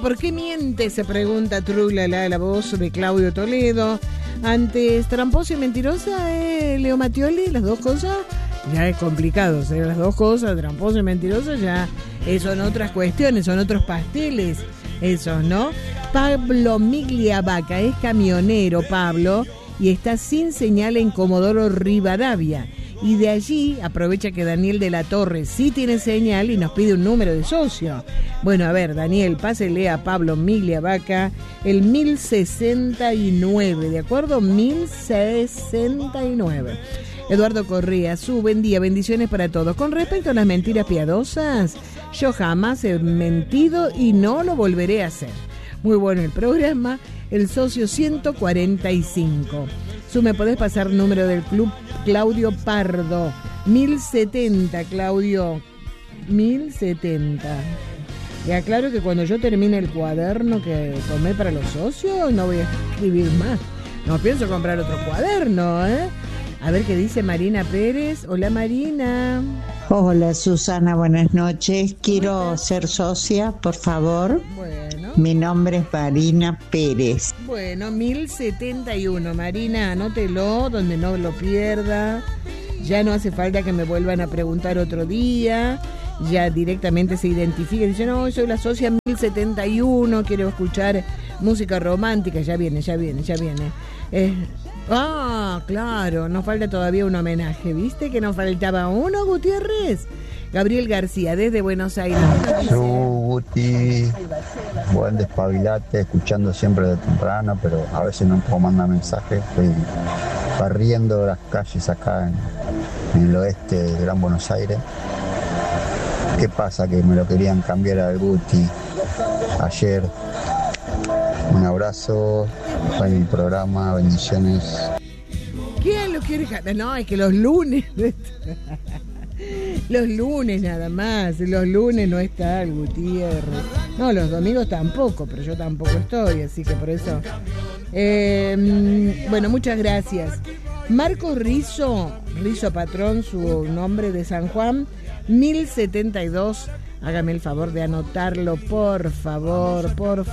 ¿Por qué miente? Se pregunta Trulala, la voz de Claudio Toledo. Antes tramposa y mentirosa, Leo Mattioli, las dos cosas ya es complicado. Las dos cosas, tramposa y mentirosa, ya son otras cuestiones, son otros pasteles, esos, ¿no? Pablo Migliavaca es camionero, Pablo, y está sin señal en Comodoro Rivadavia. Y de allí aprovecha que Daniel de la Torre sí tiene señal y nos pide un número de socio. Bueno, a ver, Daniel, pásele a Pablo Migliavaca el 1069, ¿de acuerdo? 1069. Eduardo Correa, su buen día, bendiciones para todos. Con respecto a las mentiras piadosas, yo jamás he mentido y no lo volveré a hacer. Muy bueno el programa, el socio 145. ¿Me podés pasar número del club? Claudio Pardo, 1070, Claudio, 1070. Y aclaro que cuando yo termine el cuaderno que tomé para los socios, no voy a escribir más. No pienso comprar otro cuaderno, ¿eh? A ver qué dice Marina Pérez. Hola, Marina. Hola, Susana, buenas noches. Quiero ser socia, por favor. Bueno. Mi nombre es Marina Pérez. Bueno, 1071. Marina, anótelo donde no lo pierda. Ya no hace falta que me vuelvan a preguntar otro día. Ya directamente se identifica. Dice, no, soy la socia 1071. Quiero escuchar música romántica. Ya viene. Claro, nos falta todavía un homenaje. ¿Viste que nos faltaba uno, Gutiérrez? Gabriel García, desde Buenos Aires. Guti, buen despabilate, escuchando siempre de temprano, pero a veces no puedo mandar mensajes. Estoy barriendo las calles acá en el oeste de Gran Buenos Aires. ¿Qué pasa? Que me lo querían cambiar al Guti ayer. Un abrazo para el programa, bendiciones. ¿Quién lo quiere? No, es que los lunes. Los lunes nada más. Los lunes no está el Gutiérrez. No, los domingos tampoco, pero yo tampoco estoy, así que por eso. Bueno, muchas gracias. Marcos Rizo Patrón, su nombre de San Juan, 1072. Hágame el favor de anotarlo, por favor.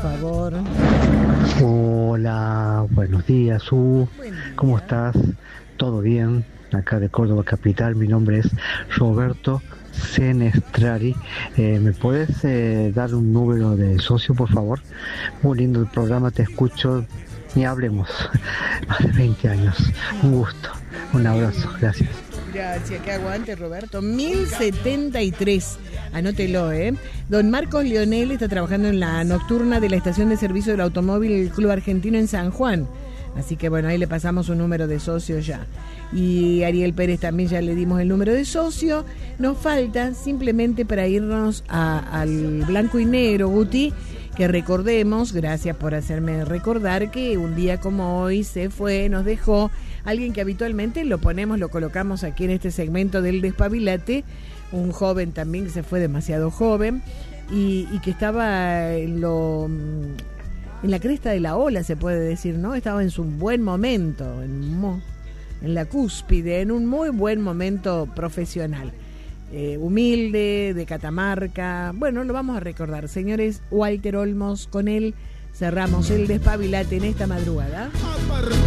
Hola, buenos días, ¿cómo estás? ¿Todo bien? Acá de Córdoba Capital, mi nombre es Roberto Senestrari. ¿Me puedes dar un número de socio, por favor? Muy lindo el programa, te escucho, ni hablemos, más de 20 años. Un gusto, un abrazo, gracias. Gracias, que aguante, Roberto. 1073, anótelo, Don Marcos Leonel está trabajando en la nocturna de la estación de servicio del automóvil Club Argentino en San Juan. Así que bueno, ahí le pasamos un número de socio ya. Y Ariel Pérez también ya le dimos el número de socio. Nos falta simplemente para irnos al blanco y negro, Guti, que recordemos, gracias por hacerme recordar, que un día como hoy se fue, nos dejó alguien que habitualmente lo colocamos aquí en este segmento del Despabilate, un joven también que se fue demasiado joven y que estaba en la cresta de la ola, se puede decir, ¿no? Estaba en su buen momento, en la cúspide, en un muy buen momento profesional. Humilde, de Catamarca. Bueno, lo vamos a recordar, señores. Walter Olmos, con él cerramos el Despabilate en esta madrugada.